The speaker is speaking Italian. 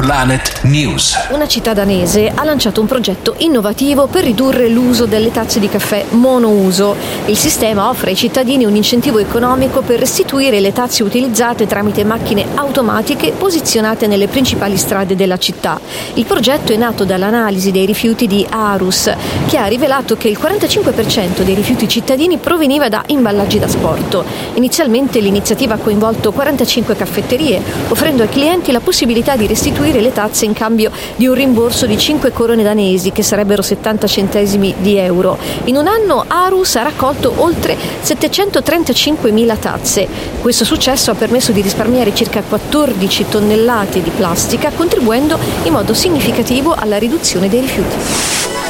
Planet News. Una città danese ha lanciato un progetto innovativo per ridurre l'uso delle tazze di caffè monouso. Il sistema offre ai cittadini un incentivo economico per restituire le tazze utilizzate tramite macchine automatiche posizionate nelle principali strade della città. Il progetto è nato dall'analisi dei rifiuti di Aarhus, che ha rivelato che il 45% dei rifiuti cittadini proveniva da imballaggi da asporto. Inizialmente l'iniziativa ha coinvolto 45 caffetterie, offrendo ai clienti la possibilità di restituire le tazze in cambio di un rimborso di 5 corone danesi, che sarebbero 70 centesimi di euro. In un anno Aarhus ha raccolto oltre 735.000 tazze. Questo successo ha permesso di risparmiare circa 14 tonnellate di plastica, contribuendo in modo significativo alla riduzione dei rifiuti.